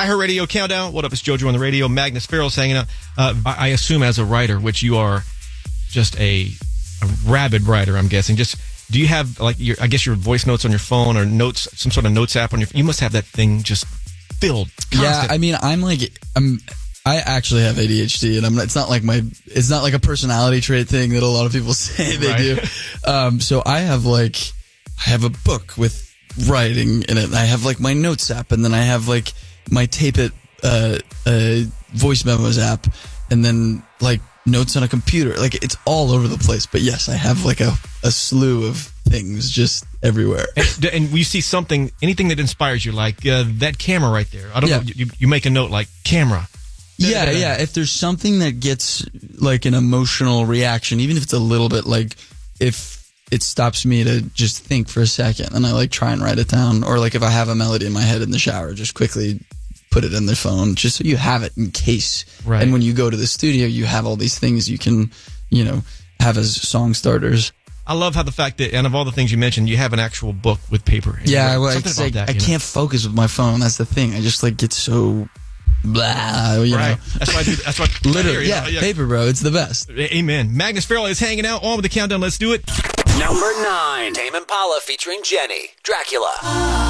iHeartRadio Countdown. What up? It's JoJo on the radio. Magnus Farrell's hanging out. I assume as a writer, which you are just a rabid writer, I'm guessing. Just do you have like I guess your voice notes on your phone or notes, some sort of notes app on your? You must have that thing just filled. Constant. Yeah, I mean, I actually have ADHD, and it's not like a personality trait thing that a lot of people say they do. So I have a book with writing in it. I have like my notes app, and then I have like my Tape It voice memos app, and then like notes on a computer. Like it's all over the place. But yes, I have like a slew of things just everywhere. And you see anything that inspires you, like that camera right there. I don't know. You make a note like camera. Yeah. If there's something that gets like an emotional reaction, even if it's a little bit, like if it stops me to just think for a second and I like try and write it down, or like if I have a melody in my head in the shower, just quickly put it in the phone just so you have it in case. Right. And when you go to the studio, you have all these things you can, have as song starters. I love how the fact that, and of all the things you mentioned, you have an actual book with paper. Yeah, I can't focus with my phone. That's the thing. I just like get so blah, you know. That's why that's why literally, paper, bro. It's the best. Amen. Magnus Farrell is hanging out on with the countdown. Let's do it. Number 9. Tame Impala featuring Jenny, Dracula.